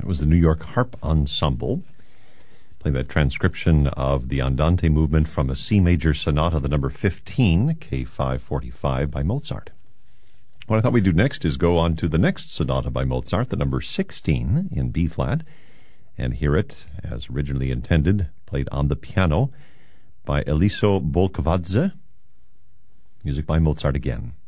It was the New York Harp Ensemble, playing that transcription of the Andante movement from a C major sonata, the number 15, K545 by Mozart. What I thought we'd do next is go on to the next sonata by Mozart, the number 16 in B-flat, and hear it, as originally intended, played on the piano by Eliso Bolkavadze. Music by Mozart again.